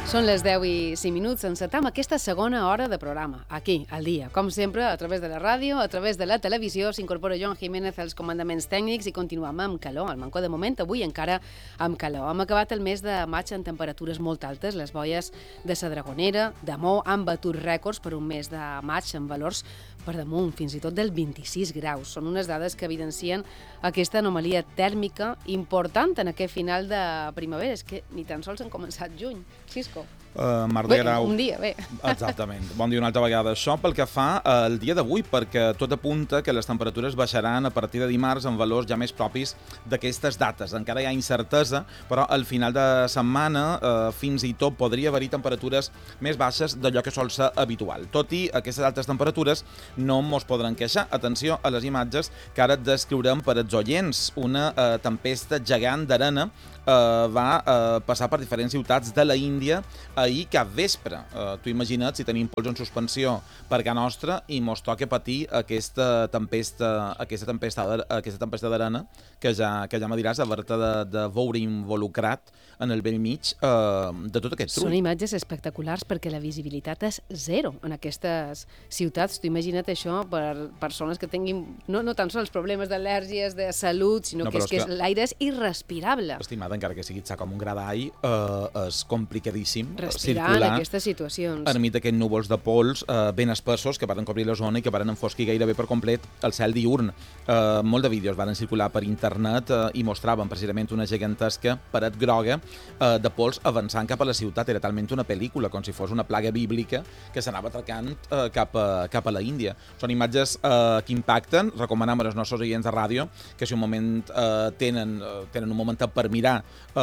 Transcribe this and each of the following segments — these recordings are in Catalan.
Són les 10 i 5 minuts. Encetam aquesta segona hora de programa, aquí, al dia. Com sempre, a través de la ràdio, a través de la televisió, s'incorpora Joan Jiménez als comandaments tècnics i continuem amb calor. Al Mancó, de moment, avui encara amb calor. Hem acabat el mes de maig en temperatures molt altes. Les boies de la Dragonera, de Mó, han batut rècords per un mes de maig amb valors per damunt, fins i tot del 26 graus. Són unes dades que evidencien aquesta anomalia tèrmica important en aquest final de primavera. És que ni tan sols han començat juny. Cisco. Mar de Grau. Un dia, bé. Exactament. Bon dia una altra vegada. Això pel que fa al dia d'avui, perquè tot apunta que les temperatures baixaran a partir de dimarts en valors ja més propis d'aquestes dates. Encara hi ha incertesa, però al final de setmana fins i tot podria haver-hi temperatures més baixes d'allò que sol ser habitual. Tot i aquestes altes temperatures no mos podran queixar. Atenció a les imatges que ara descriurem per als oients. Una tempesta gegant d'arena va passar per diferents ciutats de la Índia ahir cap vespre. Tu imagina't si tenim pols en suspensió per casa nostra i mos toca patir aquesta tempesta d'arena que ja me diràs haver-te de veure involucrat en el bell mig de tot aquest trull. Són imatges espectaculars perquè la visibilitat és zero en aquestes ciutats. Tu imagina't això per persones que tinguin no tan sols problemes d'al·lèrgies, de salut, sinó que l'aire és irrespirable. Estimada, encara que sigui com un gra d'all, és complicadíssim respirar circular en aquestes situacions. enmig d'aquests núvols de pols ben espessos que van cobrir la zona i que van enfosquir gairebé per complet el cel diürn. Molt de vídeos van circular per internet i mostraven precisament una gegantesca paret groga de pols avançant cap a la ciutat. Era talment una pel·lícula, com si fos una plaga bíblica que s'anava atracant cap a la Índia. Són imatges que impacten. Recomanem als nostres oients de ràdio que si un moment tenen un moment per mirar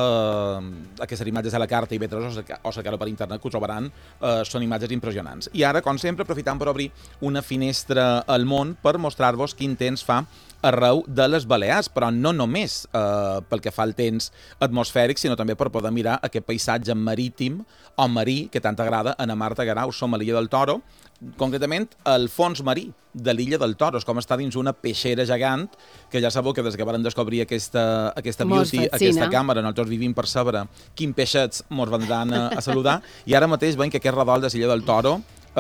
aquestes imatges a la carta i veure-les o cercar-ho per internet, que ho trobaran. Són imatges impressionants. I ara, com sempre, aprofitam per obrir una finestra al món per mostrar-vos quin temps fa arreu de les Balears, però no només pel que fa al temps atmosfèric, sinó també per poder mirar aquest paisatge marítim o marí que tant agrada a Marta Garau. Som a l'illa del Toro, concretament al fons marí de l'illa del Toro. És com estar dins una peixera gegant, que ja sabeu que des que vam descobrir aquesta beauty, aquesta càmera, nosaltres vivim per saber quins peixets mos vendran a saludar, i ara mateix veiem que aquest redol de l'illa del Toro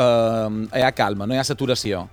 hi ha calma, no hi ha saturació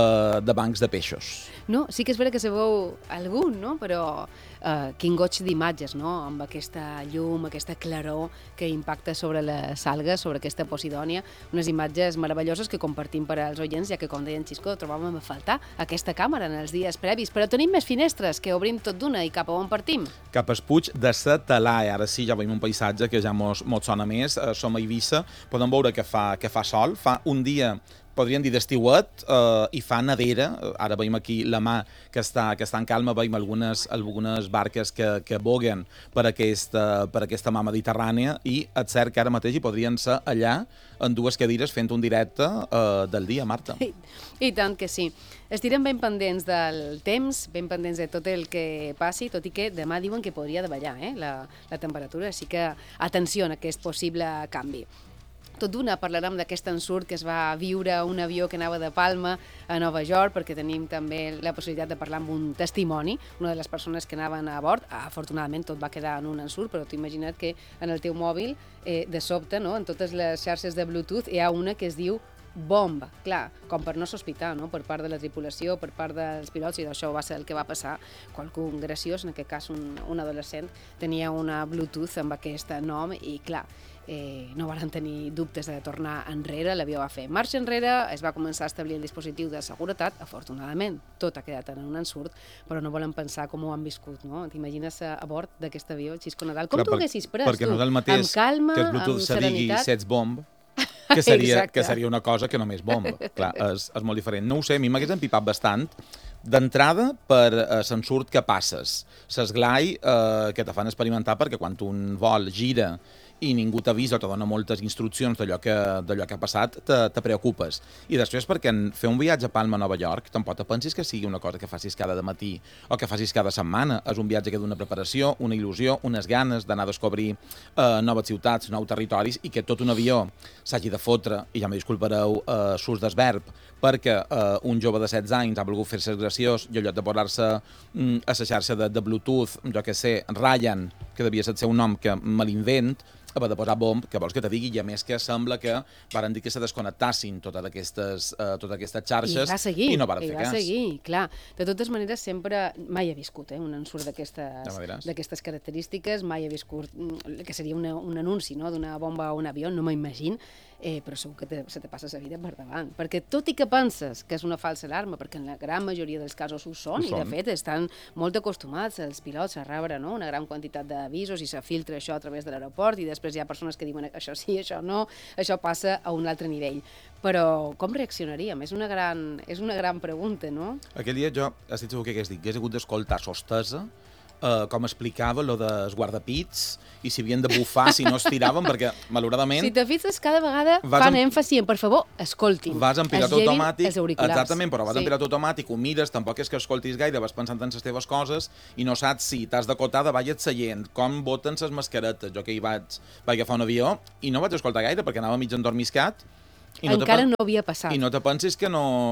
de bancs de peixos. No, sí que és vera que se veu algun, no? Però quin goig d'imatges, no? Amb aquesta llum, aquesta claror que impacta sobre les algues, sobre aquesta Posidònia. Unes imatges meravelloses que compartim per als oients, ja que, com deia en Xisco, trobàvem a faltar aquesta càmera en els dies previs. Però tenim més finestres, que obrim tot d'una, i cap a on partim? Cap al Puig de sa Talaia. Ara sí, ja veiem un paisatge que ja mos sona més. Som a Eivissa, podem veure que fa sol, fa un dia podríem dir d'estiuet, i fa nedera. Ara veiem aquí la mà que està en calma, veiem algunes barques que boguen per aquesta mà mediterrània, i és cert que ara mateix hi podrien ser allà en dues cadires fent un directe del dia, Marta. I tant que sí. Estirem ben pendents del temps, ben pendents de tot el que passi, tot i que demà diuen que podria davallar la temperatura, així que atenció a aquest possible canvi. Tot d'una parlarem d'aquest ensurt que es va viure un avió que anava de Palma a Nova York, perquè tenim també la possibilitat de parlar amb un testimoni, una de les persones que anaven a bord. Afortunadament tot va quedar en un ensurt, però t'ho imagina't que en el teu mòbil, de sobte, no, en totes les xarxes de Bluetooth, hi ha una que es diu bomba, clar, com per no sospitar, no? Per part de la tripulació, per part dels pilots, i això va ser el que va passar. Qualcú graciós, en aquest cas un adolescent, tenia una Bluetooth amb aquest nom i, clar, no van tenir dubtes de tornar enrere. L'avió va fer marxa enrere, es va començar a establir el dispositiu de seguretat. Afortunadament, tot ha quedat en un ensurt, però no volen pensar com ho han viscut, no? T'imagines a bord d'aquest avió, Xisco Nadal? Com tu ho haguessis pres, tu? Perquè no és el mateix amb calma, que el Bluetooth amb se digui serenitat. sets bomb, que seria una cosa que només bomba. Clar, és molt diferent. No ho sé, a mi m'hagués empipat bastant. D'entrada, per l'ensurt que passes, l'esglai que te fan experimentar, perquè quan un vol gira i ningú t'avisa o te dona moltes instruccions d'allò que ha passat, te preocupes. I després perquè fer un viatge a Palma a Nova York tampoc te pensis que sigui una cosa que facis cada matí o que facis cada setmana. És un viatge que d'una preparació, una il·lusió, unes ganes d'anar a descobrir noves ciutats, nous territoris, i que tot un avió s'hagi de fotre, i ja me disculpareu s'ús d'esverb, perquè un jove de 16 anys ha volgut fer-se graciós i en lloc de posar-se a la xarxa de Bluetooth, jo que sé, Ryan, que devia ser el seu nom, que me l'invent, haver de posar bomb, que vols que te digui, i a més que sembla que varen dir que se desconnectassin totes aquestes xarxes i no varen fer cas. I va seguir, clar. De totes maneres, sempre mai he viscut un ensurt d'aquestes característiques, mai he viscut que seria un anunci d'una bomba o un avió, no m'imagino, però segur que se te passa la vida per davant. Perquè tot i que penses que és una falsa alarma, perquè en la gran majoria dels casos ho són, i de fet estan molt acostumats els pilots a rebre una gran quantitat d'avisos i se filtra això a través de l'aeroport i després hi ha persones que diuen això sí, això no, això passa a un altre nivell. Però com reaccionaríem? És una gran pregunta, no? Aquell dia jo estic segur que hagués dit que hagués hagut d'escoltar sostesa com explicava lo dels guardapits i si havien de bufar si no es tiraven, perquè malauradament... Si te fixes, cada vegada fan èmfasi en, per favor, escoltin. Vas en pilot automàtic, exactament, però vas en pilot automàtic, ho mires, tampoc és que escoltis gaire, vas pensant en les teves coses i no saps si t'has d'acotar davall et seient, com boten les mascaretes. Jo que hi vaig agafar un avió i no vaig escoltar gaire perquè anava mig endormiscat. Encara no havia passat. I no te pensis que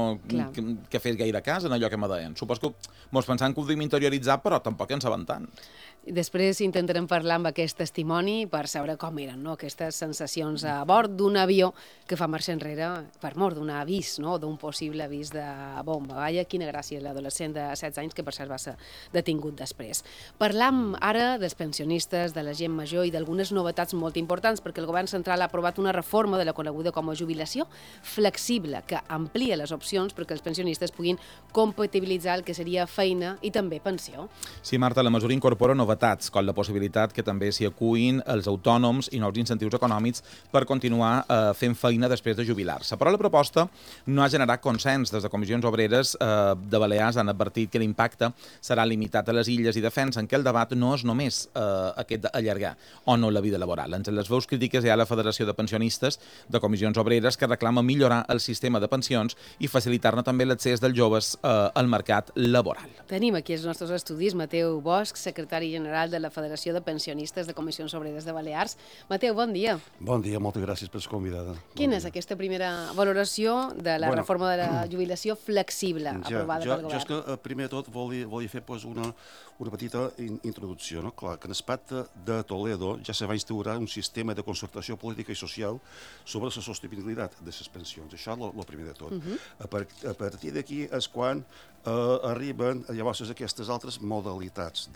fes gaire cas en allò que me deien. Supos que mos pensant que ho podíem interioritzar, però tampoc en saben tant. Després intentarem parlar amb aquest testimoni per saber com eren aquestes sensacions a bord d'un avió que fa marxa enrere per mort d'un avís, d'un possible avís de bomba. Vaja, quina gràcia, l'adolescent de 16 anys que per cert va ser detingut després. Parlam ara dels pensionistes, de la gent major i d'algunes novetats molt importants perquè el govern central ha aprovat una reforma de la coneguda com a jubilació flexible que amplia les opcions perquè els pensionistes puguin compatibilitzar el que seria feina i també pensió. Sí, Marta, la mesura incorpora novetats, com la possibilitat que també s'hi acuïn els autònoms i nous incentius econòmics per continuar fent feina després de jubilar-se. Però la proposta no ha generat consens. Des de Comissions Obreres de Balears han advertit que l'impacte serà limitat a les illes i defensen que el debat no és només aquest d'allargar o no la vida laboral. Entre les veus crítiques hi ha la Federació de Pensionistes de Comissions Obreres que reclama millorar el sistema de pensions i facilitar-ne també l'accés dels joves al mercat laboral. Tenim aquí els nostres estudis Mateu Bosch, secretari general de la Federació de Pensionistes de Comissions Obreres de Balears. Mateu, bon dia. Bon dia, moltes gràcies per ser convidada. Quina és aquesta primera valoració de la reforma de la jubilació flexible aprovada pel govern? Jo és que, primer de tot, volia fer una petita introducció. Clar, que en el pacte de Toledo ja se va instaurar un sistema de concertació política i social sobre la sostenibilitat de les pensions. Això és el primer de tot. A partir d'aquí és quan arriben llavors aquestes altres modalitats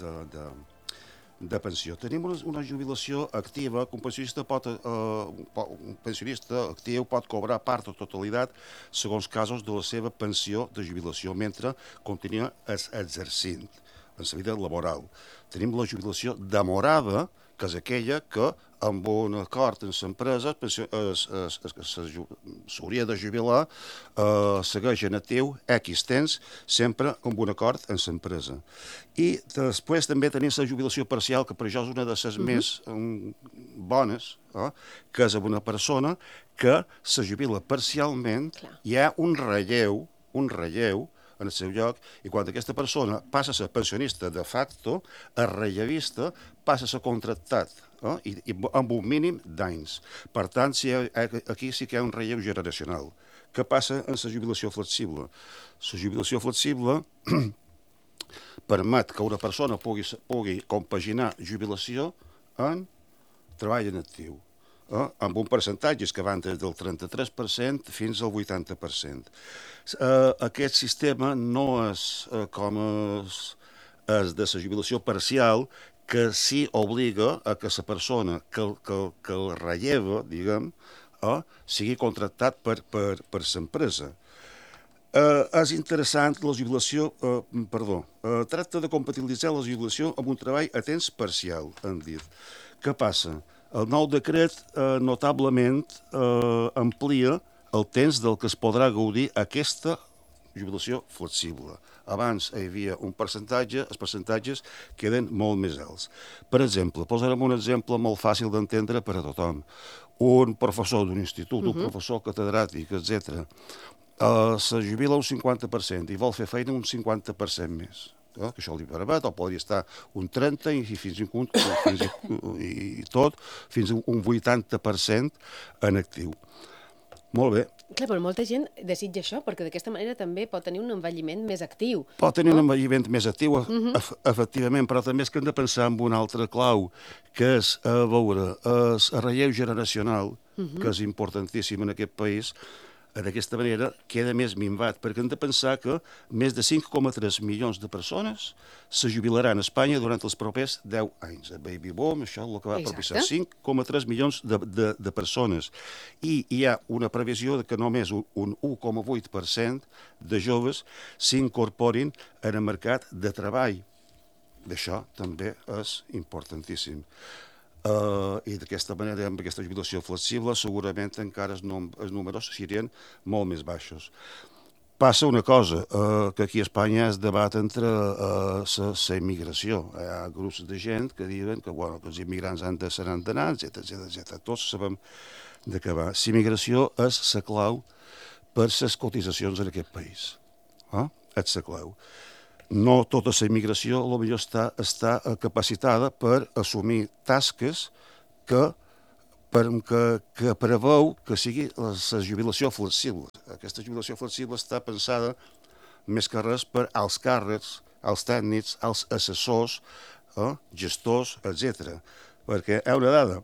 de pensió. Tenim una jubilació activa que un pensionista actiu pot cobrar part o totalitat segons casos de la seva pensió de jubilació mentre continua exercint en la vida laboral. Tenim la jubilació demorada, que és aquella que amb un acord amb l'empresa s'hauria de jubilar, segueix en actiu X temps, sempre amb un acord amb l'empresa. I després també tenim la jubilació parcial, que per això és una de les més bones, que és una persona que se jubila parcialment, hi ha un relleu en el seu lloc, i quan aquesta persona passa a ser pensionista de facto, el rellevista passa a ser contractat, i amb un mínim d'anys. Per tant, aquí sí que hi ha un relleu generacional. Què passa en la jubilació flexible? La jubilació flexible permet que una persona pugui compaginar jubilació en treball en actiu, amb un percentatge que van des del 33% fins al 80%. Aquest sistema no és com és de la jubilació parcial, que sí obliga a que la persona que el relleva, diguem, sigui contractat per l'empresa. És interessant la jubilació, tracta de compatibilitzar la jubilació amb un treball a temps parcial, han dit. Què passa? El nou decret notablement amplia el temps del que es podrà gaudir aquesta jubilació flexible. Abans hi havia un percentatge, els percentatges queden molt més alts. Per exemple, posarem un exemple molt fàcil d'entendre per a tothom. Un professor d'un institut, un professor catedràtic, etc., se jubila un 50% i vol fer feina un 50% més. Que això li permet, o podria estar un 30% i tot, fins a un 80% en actiu. Molt bé, Clar, però molta gent desitja això, perquè d'aquesta manera també pot tenir un envelliment més actiu. Pot tenir un envelliment més actiu, efectivament, però també és que hem de pensar en una altra clau, que és, a veure, el relleu generacional, que és importantíssim en aquest país, d'aquesta manera queda més minvat, perquè hem de pensar que més de 5,3 milions de persones se jubilaran a Espanya durant els propers 10 anys. El baby boom, això és el que va propiciar. 5,3 milions de persones. I hi ha una previsió de que només un 1,8% de joves s'incorporin en el mercat de treball. D'això també és importantíssim. I d'aquesta manera, amb aquesta jubilació flexible, segurament encara els números serien molt més baixos. Passa una cosa, que aquí a Espanya es debat entre la immigració. Hi ha grups de gent que diuen que els immigrants seran d'anar, etc. Tots sabem de què va. La immigració és la clau per les cotitzacions en aquest país. És la clau. No tota la immigració potser està capacitada per assumir tasques que preveu que sigui la jubilació flexible. Aquesta jubilació flexible està pensada més que res per als càrrecs, als tècnics, als assessors, gestors, etc. Perquè hi ha una dada.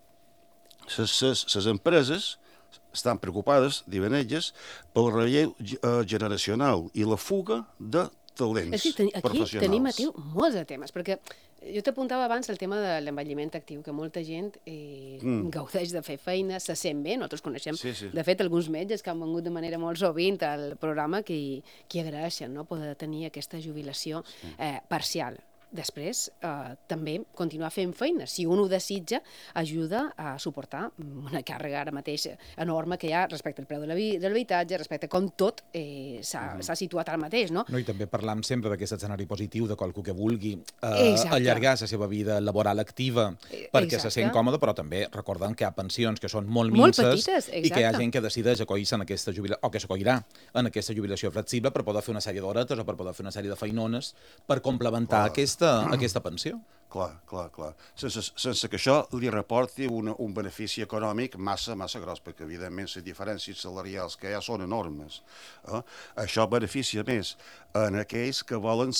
Les empreses estan preocupades, diuen elles, pel relleu generacional i la fuga de talents professionals. Aquí tenim molts de temes, perquè jo t'apuntava abans el tema de l'envelliment actiu, que molta gent gaudeix de fer feina, se sent bé. Nosaltres coneixem, de fet, alguns metges que han vengut de manera molt sovint al programa que agraeixen poder tenir aquesta jubilació parcial. Després, també continuar fent feina. Si un ho desitja, ajuda a suportar una càrrega ara mateix enorme que hi ha respecte al preu de l'habitatge, respecte a com tot s'ha situat ara mateix, no? I també parlam sempre d'aquest escenari positiu de qualcú que vulgui allargar la seva vida laboral activa perquè se sent còmode, però també recordem que hi ha pensions que són molt minces i que hi ha gent que decideix acollir-se en aquesta jubilació, o que s'acollirà en aquesta jubilació flexible per poder fer una sèrie d'horetes o per poder fer una sèrie de feinones per complementar aquesta pensió. Clar. Sense que això li reporti un benefici econòmic massa gros, perquè evidentment les diferències salarials que hi ha són enormes. Això beneficia més en aquells que volen,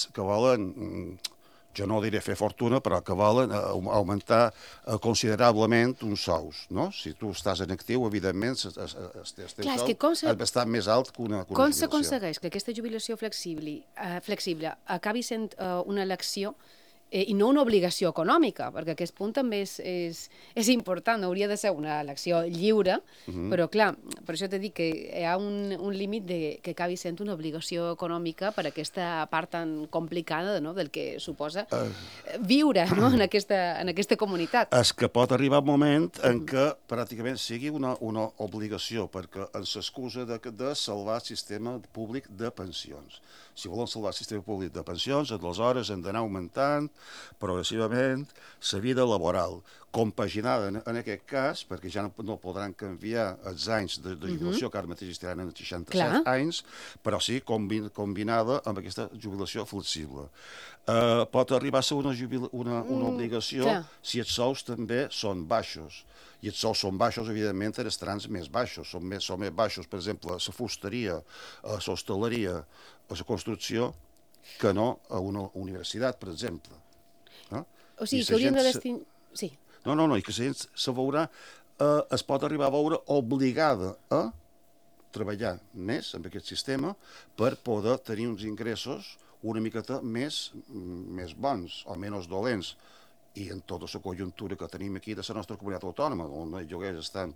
jo no diré fer fortuna, però que volen augmentar considerablement uns sous. Si tu estàs en actiu, evidentment, els teus sous han d'estar més alt que una jubilació. Com s'aconsegueix que aquesta jubilació flexible acabi sent una elecció i no una obligació econòmica, perquè aquest punt també és important, hauria de ser una elecció lliure, però clar, per això t'he dit que hi ha un límit que acabi sent una obligació econòmica per aquesta part tan complicada del que suposa viure en aquesta comunitat. És que pot arribar un moment en què pràcticament sigui una obligació, perquè ens s'excusa de salvar el sistema públic de pensions. Si volen salvar el sistema públic de pensions, aleshores hem d'anar augmentant progressivament la vida laboral, compaginada en aquest cas, perquè ja no podran canviar els anys de jubilació, que ara mateix estaran en 67 anys, però sí combinada amb aquesta jubilació flexible. Pot arribar a ser una obligació si els sous també són baixos. I els sous són baixos, evidentment, en els trams més baixos. Són més baixos, per exemple, a la fusteria, a l'hostaleria, a la construcció, que no a una universitat, per exemple. O sigui, que haurien de destinar... Sí. No, i que la gent se veurà, es pot arribar a veure obligada a treballar més amb aquest sistema per poder tenir uns ingressos una miqueta més bons o menys dolents. I en tota la conjuntura que tenim aquí de la nostra comunitat autònoma, on els lloguers estan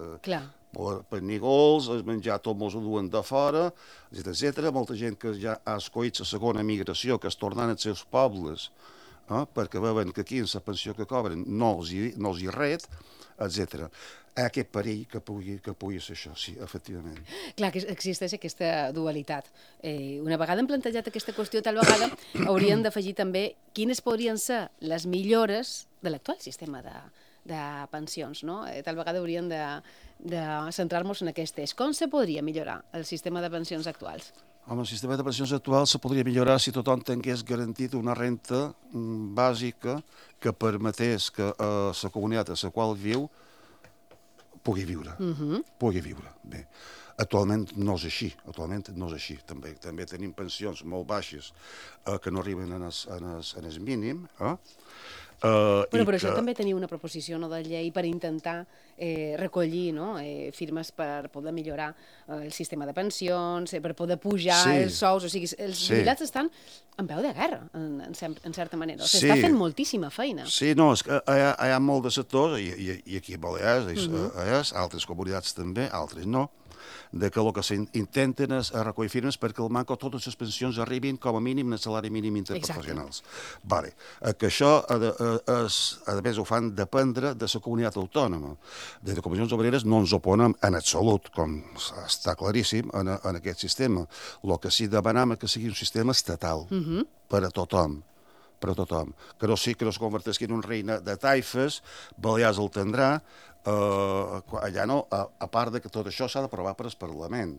per nígols, el menjar tot mos ho duen de fora, etc. Molta gent que ja ha escollit la segona migració, que es tornen als seus pobles, perquè veuen que aquí en la pensió que cobren no els hi ret, etc. Hi ha aquest perill que pugui ser això, sí, efectivament. Clar, que existeix aquesta dualitat. Una vegada hem plantejat aquesta qüestió, tal vegada hauríem d'afegir també quines podrien ser les millores de l'actual sistema de pensions, no? Tal vegada hauríem de centrar-nos en aquest eix. Com se podria millorar el sistema de pensions actuals? Home, el sistema de pensions actual se podria millorar si tothom tingués garantit una renta bàsica que permetés que la comunitat a la qual viu pugui viure. Pugui viure. Bé. Actualment no és així. També tenim pensions molt baixes que no arriben en el mínim. Però això també tenia una proposició de llei per intentar recollir firmes per poder millorar el sistema de pensions, per poder pujar els sous. O sigui, els jubilats estan en peu de guerra, en certa manera. S'està fent moltíssima feina. Sí, no, és que hi ha molt de sectors, i aquí a Balears, altres comunitats també, altres no, de que el que s'intenten és recollir firmes perquè el manco totes les pensions arribin com a mínim al salari mínim interprofessionals. Vale. Que això, a més, ho fan dependre de la comunitat autònoma. Des de Comissions Obreres no ens oponem en absolut, com està claríssim, en aquest sistema. El que sí demanem és que sigui un sistema estatal per a tothom. Que no es converteixi en un reina de taifes, Balears el tindrà, allà no, a part de que tot això s'ha d'aprovar per al Parlament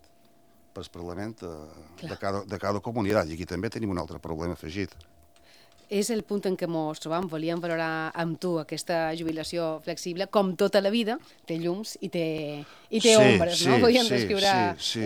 de cada comunitat, i aquí també tenim un altre problema afegit. És el punt en què ens trobam. Volíem valorar amb tu aquesta jubilació flexible. Com tota la vida, té llums i té ombres, no? Podríem descriure